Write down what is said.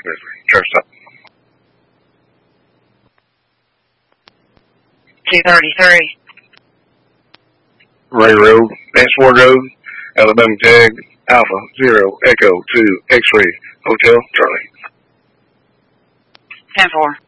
Grizzly. Traffic stop. 233. Ray Road, Danceport Road, Alabama Jag, Alpha 0 Echo 2 X-Ray Hotel Charlie. 10-4.